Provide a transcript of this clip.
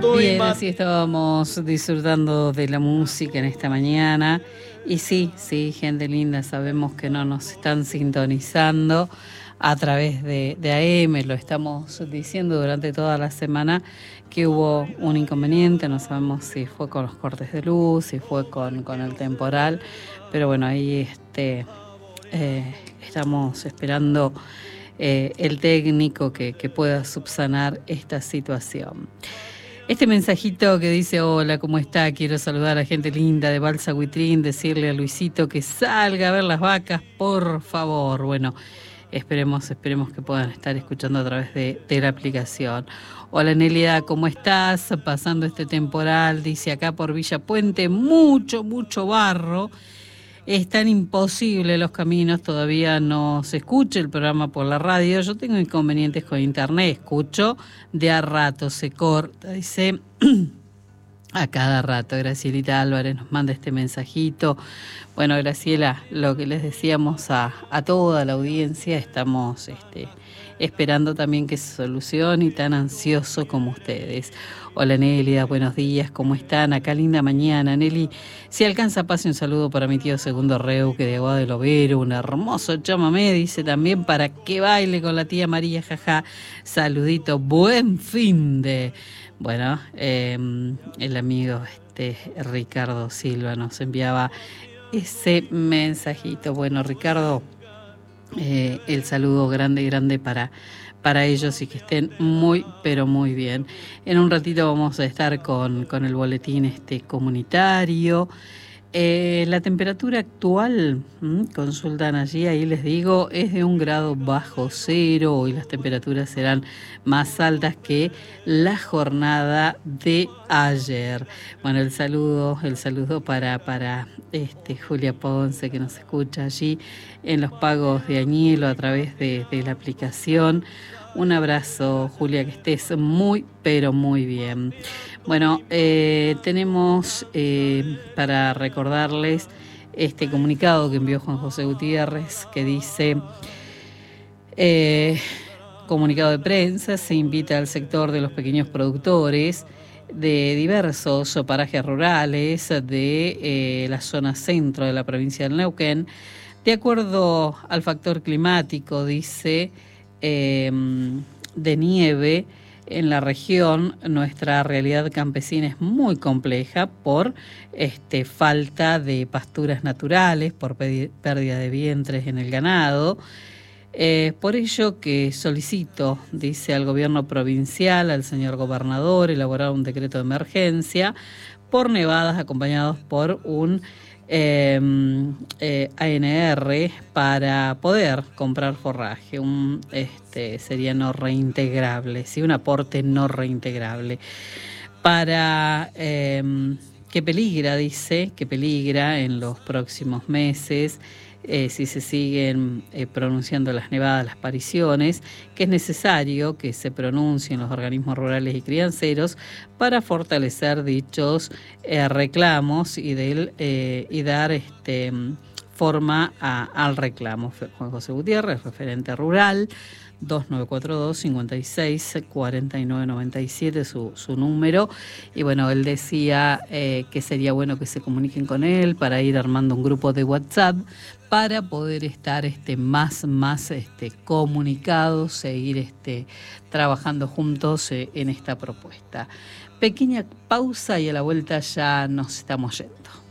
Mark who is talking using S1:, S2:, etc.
S1: Bien, así estábamos disfrutando de la música en esta mañana. Y sí, gente linda, sabemos que no nos están sintonizando a través de AM, lo estamos diciendo durante toda la semana que hubo un inconveniente, no sabemos si fue con los cortes de luz, si fue con el temporal, pero bueno, ahí estamos esperando el técnico que pueda subsanar esta situación. Este mensajito que dice: hola, ¿cómo está? Quiero saludar a gente linda de Balsa Huitrín, decirle a Luisito que salga a ver las vacas, por favor. Bueno, esperemos que puedan estar escuchando a través de la aplicación. Hola Nelia, ¿cómo estás? Pasando este temporal, dice acá por Villa Puente, mucho barro. Es tan imposible los caminos, todavía no se escucha el programa por la radio. Yo tengo inconvenientes con internet, escucho de a rato, se corta, dice a cada rato. Gracielita Álvarez nos manda este mensajito. Bueno, Graciela, lo que les decíamos a toda la audiencia, estamos esperando también que se solucione y tan ansioso como ustedes. Hola Nelia, buenos días, ¿cómo están? Acá linda mañana. Nelly, si alcanza, pase un saludo para mi tío Segundo Reuque de Aguada del Overo, un hermoso chamamé, dice también para que baile con la tía María, jaja. Saludito, buen fin de... Bueno, el amigo Ricardo Silva nos enviaba ese mensajito. Bueno, Ricardo, el saludo grande para ellos y que estén muy, pero muy bien. En un ratito vamos a estar con el boletín comunitario. La temperatura actual, consultan allí, ahí les digo, es de 1 grado bajo cero. Hoy las temperaturas serán más altas que la jornada de ayer. Bueno, el saludo para Julia Ponce, que nos escucha allí en los pagos de Añelo a través de la aplicación. Un abrazo, Julia, que estés muy, pero muy bien. Bueno, tenemos para recordarles este comunicado que envió Juan José Gutiérrez, que dice: comunicado de prensa, se invita al sector de los pequeños productores de diversos parajes rurales de la zona centro de la provincia del Neuquén, de acuerdo al factor climático, dice, de nieve en la región. Nuestra realidad campesina es muy compleja por falta de pasturas naturales, por pérdida de vientres en el ganado. Por ello que solicito, dice, al gobierno provincial, al señor gobernador, elaborar un decreto de emergencia por nevadas acompañados por un ANR para poder comprar forraje, sería no reintegrable, sí, un aporte no reintegrable para que peligra en los próximos meses. Si se siguen pronunciando las nevadas, las apariciones, que es necesario que se pronuncien los organismos rurales y crianceros para fortalecer dichos reclamos y dar forma al reclamo. Juan José Gutiérrez, referente rural, 2942-56-4997 su número. Y bueno, él decía que sería bueno que se comuniquen con él para ir armando un grupo de WhatsApp para poder estar más comunicados, seguir trabajando juntos en esta propuesta. Pequeña pausa y a la vuelta ya nos estamos yendo.